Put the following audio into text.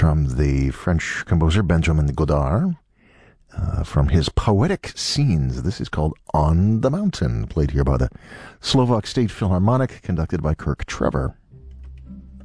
from the French composer Benjamin Godard, from his Poetic Scenes. This is called On the Mountain, played here by the Slovak State Philharmonic, conducted by Kirk Trevor.